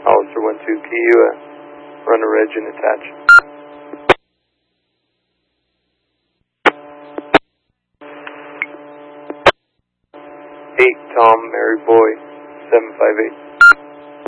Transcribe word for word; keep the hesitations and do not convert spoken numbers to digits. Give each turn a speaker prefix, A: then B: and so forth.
A: Hollister one two, can you uh, run a reg and attach? eight Tom Mary Boy seven five eight.